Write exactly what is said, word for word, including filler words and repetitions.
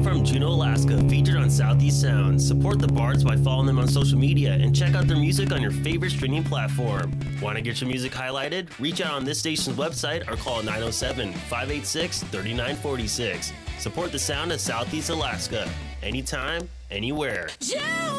from Juneau, Alaska, featured on Southeast Sound. Support the Bards by following them on social media and check out their music on your favorite streaming platform. Want to get your music highlighted? Reach out on this station's website or call nine oh seven, five eight six, three nine four six. Support the sound of Southeast Alaska. Anytime, anywhere. June!